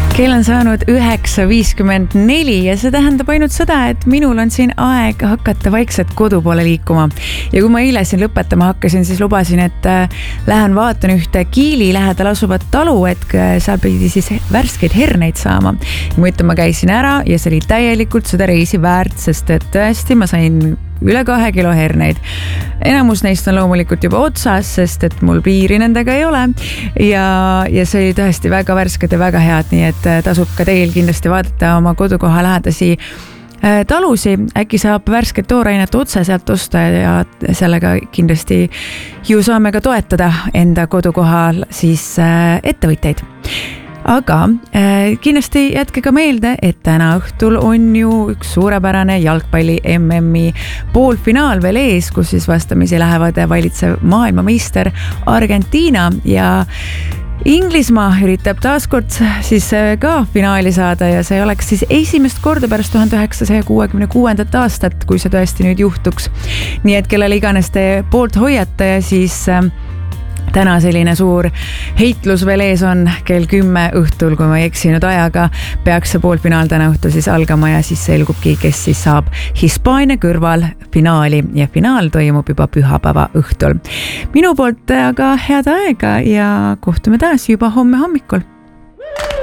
Kell on saanud 9.54 ja see tähendab ainult seda, et minul on siin aeg hakata vaikselt kodu poole liikuma. Ja kui ma eile siin lõpetama hakkasin, siis lubasin, et lähen vaatan ühte Kiili lähedal asuvat talu, et seal pidi siis värskeid herneid saama. Ja ma käisin ära ja see oli täielikult seda reisi väärt, sest et tõesti ma sain üle 2 kilo herneid. Enamus neist on loomulikult juba otsas, sest et mul piiri nendega ei ole ja see oli tõesti väga värsked ja väga head, nii et tasub ka teil kindlasti vaadata oma kodukoha lähedasi talusi, äkki saab värsket toorainet otse sealt osta ja sellega kindlasti ju saame ka toetada enda kodukohal siis ettevõtteid. Aga kindlasti jätke ka meelde, et täna õhtul on ju üks suurepärane jalgpalli MM-i poolfinaal veel ees, kus siis vastamisi lähevad valitsev maailmameister Argentiina ja Inglismaa üritab taaskord siis ka finaali saada ja see oleks siis esimest korda pärast 1966. aastat, kui see tõesti nüüd juhtuks. Nii et kellele iganes te poolt hoiate ja siis täna selline suur heitlus veel ees on kell 10 õhtul, kui ma ei eksinud ajaga, peaks see poolfinaal täna õhtul siis algama ja siis selgubki, kes siis saab Hispaania kõrval finaali ja finaal toimub juba pühapäeva õhtul. Minu poolt aga head aega ja kohtume taas juba homme hommikul.